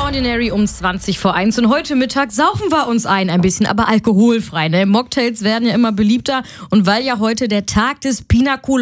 Ordinary um 20 vor 1 und heute Mittag saufen wir uns ein bisschen, aber alkoholfrei. Ne? Mocktails werden ja immer beliebter und weil ja heute der Tag des Pina Colada